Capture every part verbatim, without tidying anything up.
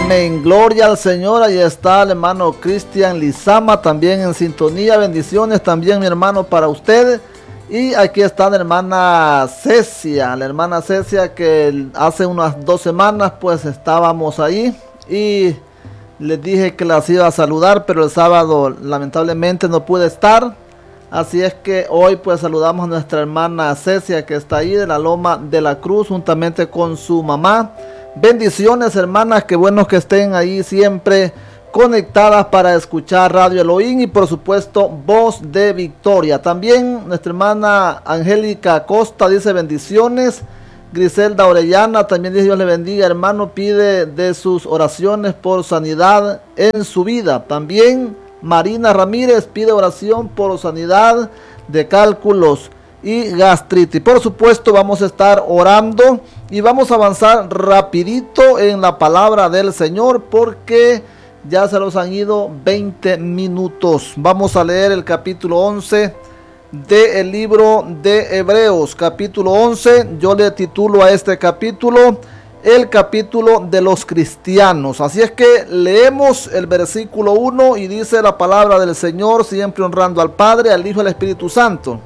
Amén, gloria al Señor. Ahí está el hermano Cristian Lizama también en sintonía. Bendiciones también, mi hermano, para usted. Y aquí está la hermana Cecia, la hermana Cecia que hace unas dos semanas pues estábamos ahí y les dije que las iba a saludar, pero el sábado lamentablemente no pude estar. Así es que hoy pues saludamos a nuestra hermana Cecia que está ahí de la Loma de la Cruz juntamente con su mamá. Bendiciones, hermanas, qué bueno que estén ahí siempre conectadas para escuchar Radio Elohim y por supuesto Voz de Victoria. También nuestra hermana Angélica Costa dice bendiciones. Griselda Orellana también dice Dios le bendiga, hermano, pide de sus oraciones por sanidad en su vida. También Marina Ramírez pide oración por sanidad de cálculos y gastritis. Por supuesto vamos a estar orando y vamos a avanzar rapidito en la palabra del Señor porque ya se nos han ido veinte minutos. Vamos a leer el capítulo once del libro de Hebreos. Capítulo once, yo le titulo a este capítulo el capítulo de los cristianos. Así es que leemos el versículo uno y dice la palabra del Señor, siempre honrando al Padre, al Hijo y al Espíritu Santo.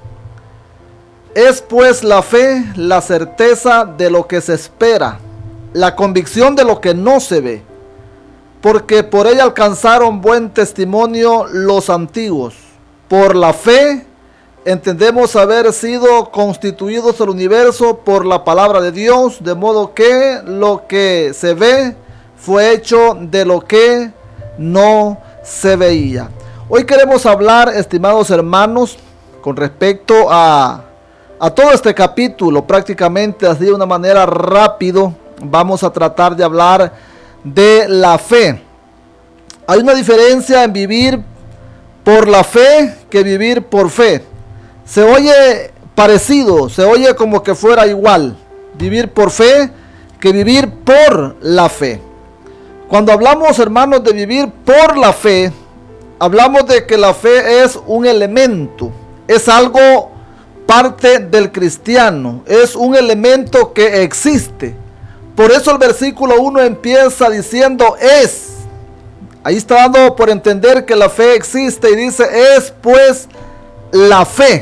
Es pues la fe, la certeza de lo que se espera, la convicción de lo que no se ve, porque por ella alcanzaron buen testimonio los antiguos. Por la fe entendemos haber sido constituidos el universo por la palabra de Dios, de modo que lo que se ve fue hecho de lo que no se veía. Hoy queremos hablar, estimados hermanos, con respecto a A todo este capítulo, prácticamente así de una manera rápido, vamos a tratar de hablar de la fe. Hay una diferencia en vivir por la fe que vivir por fe. Se oye parecido, se oye como que fuera igual, vivir por fe que vivir por la fe. Cuando hablamos, hermanos, de vivir por la fe, hablamos de que la fe es un elemento, es algo parte del cristiano, es un elemento que existe. Por eso el versículo uno empieza diciendo es. Ahí está dando por entender que la fe existe y dice es pues la fe,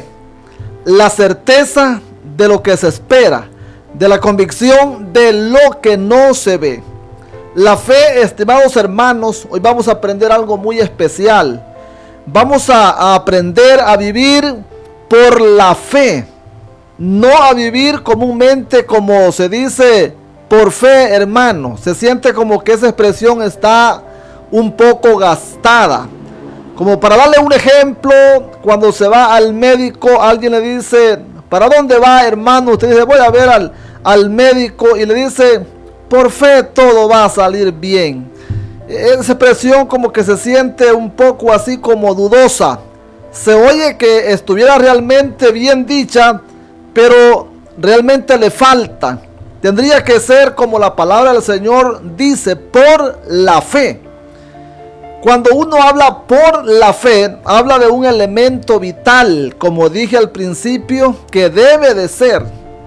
la certeza de lo que se espera, de la convicción de lo que no se ve. La fe, estimados hermanos, hoy vamos a aprender algo muy especial. Vamos a, a aprender a vivir por la fe, no a vivir comúnmente como se dice por fe, hermano. Se siente como que esa expresión está un poco gastada. Como para darle un ejemplo, cuando se va al médico, alguien le dice, ¿para dónde va, hermano? Usted dice, voy a ver al, al médico, y le dice, por fe todo va a salir bien. Esa expresión como que se siente un poco así como dudosa. Se oye que estuviera realmente bien dicha, pero realmente le falta. Tendría que ser como la palabra del Señor dice, por la fe. Cuando uno habla por la fe, habla de un elemento vital, como dije al principio, que debe de ser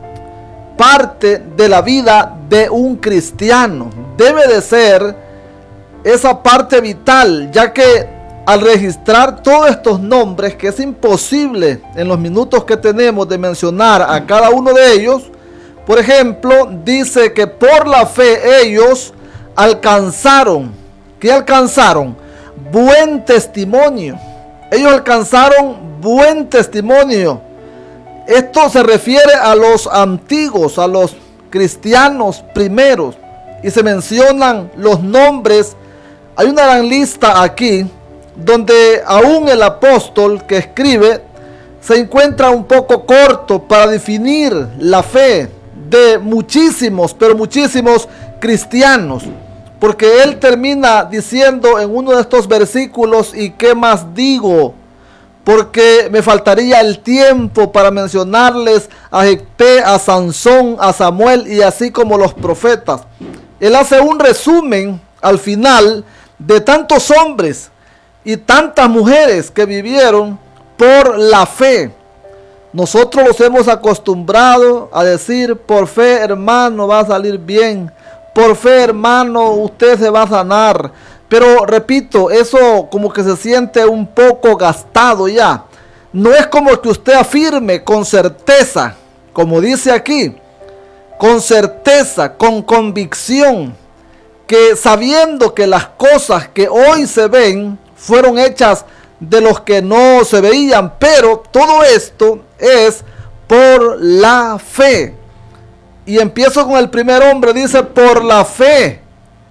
parte de la vida de un cristiano. Debe de ser esa parte vital, ya que al registrar todos estos nombres, que es imposible en los minutos que tenemos de mencionar a cada uno de ellos, por ejemplo, dice que por la fe ellos alcanzaron, ¿qué alcanzaron? Buen testimonio. Ellos alcanzaron buen testimonio. Esto se refiere a los antiguos, a los cristianos primeros, y se mencionan los nombres. Hay una gran lista aquí, donde aún el apóstol que escribe se encuentra un poco corto para definir la fe de muchísimos, pero muchísimos cristianos, porque él termina diciendo en uno de estos versículos, ¿y qué más digo? Porque me faltaría el tiempo para mencionarles a Jefté, a Sansón, a Samuel y así como los profetas. Él hace un resumen al final de tantos hombres y tantas mujeres que vivieron por la fe. Nosotros los hemos acostumbrado a decir, por fe, hermano, va a salir bien. por fe, hermano, usted se va a sanar. Pero repito, eso como que se siente un poco gastado ya. No es como que usted afirme con certeza, como dice aquí, con certeza, con convicción, que sabiendo que las cosas que hoy se ven fueron hechas de los que no se veían, pero todo esto es por la fe. Y empiezo con el primer hombre, dice, por la fe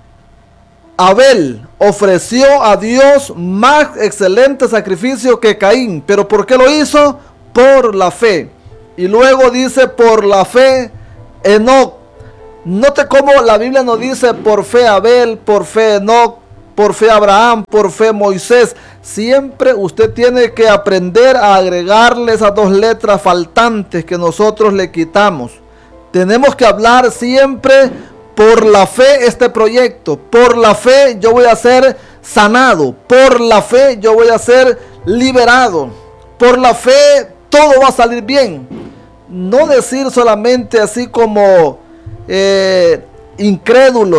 Abel ofreció a Dios más excelente sacrificio que Caín. ¿Pero por qué lo hizo? Por la fe. Y luego dice, por la fe Enoc. Note cómo la Biblia nos dice por fe Abel, por fe Enoc, por fe Abraham, por fe Moisés. Siempre usted tiene que aprender a agregarle esas dos letras faltantes que nosotros le quitamos. Tenemos que hablar siempre por la fe este proyecto. Por la fe yo voy a ser sanado. Por la fe yo voy a ser liberado. Por la fe todo va a salir bien. No decir solamente así como eh, incrédulos.